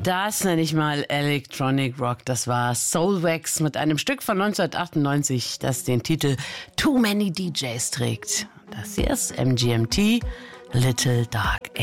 Das nenne ich mal Electronic Rock. Das war Soulwax mit einem Stück von 1998, das den Titel Too Many DJs trägt. Das hier ist MGMT, Little Dark Age.